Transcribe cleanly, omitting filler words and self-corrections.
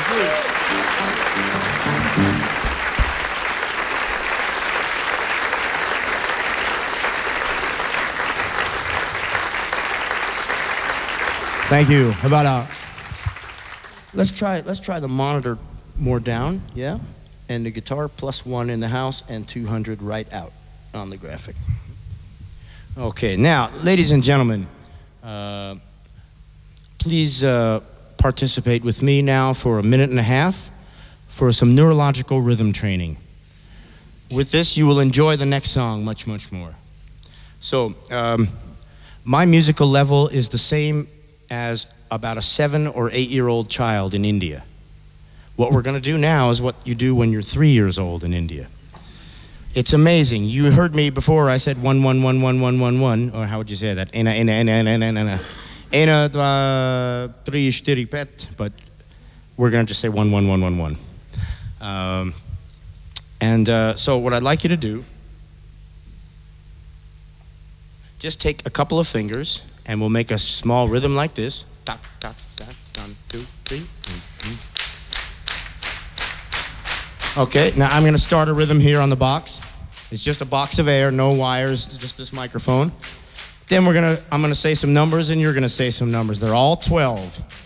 Thank you. How about let's try the monitor more down, yeah? And the guitar +1 in the house and 200 right out on the graphic. Okay, now, ladies and gentlemen, please participate with me now for a minute and a half for some neurological rhythm training. With this, you will enjoy the next song much, much more. So, my musical level is the same as about a 7 or 8-year-old child in India. What we're going to do now is what you do when you're 3 years old in India. It's amazing. You heard me before. I said 1 1 1 1 1 1 1, or how would you say that? Ena ena ena ena ena ena. Ena dva tri shtyri pet. But we're going to just say 1 1 1 1 1. So what I'd like you to do, just take a couple of fingers. And we'll make a small rhythm like this. Tap, tap, tap, 1, 2, 3. Okay, now I'm gonna start a rhythm here on the box. It's just a box of air, no wires, just this microphone. Then I'm gonna say some numbers and you're gonna say some numbers. They're all 12.